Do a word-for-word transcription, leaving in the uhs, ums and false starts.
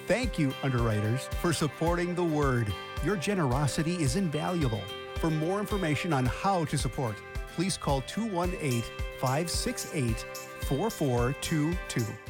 Thank you, underwriters, for supporting the Word. Your generosity is invaluable. For more information on how to support, please call two one eight, five six eight, four four two two.